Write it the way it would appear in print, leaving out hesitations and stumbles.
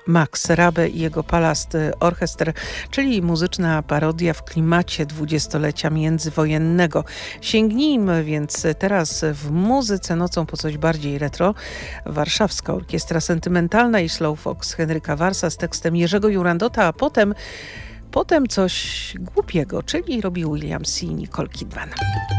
Max Rabe i jego Palast Orchestr, czyli muzyczna parodia w klimacie dwudziestolecia międzywojennego. Sięgnijmy więc teraz w muzyce nocą po coś bardziej retro. Warszawska Orkiestra Sentymentalna i Slow Fox Henryka Warsa z tekstem Jerzego Jurandota, a potem coś głupiego, czyli Robbie Williams i Nicole Kidman.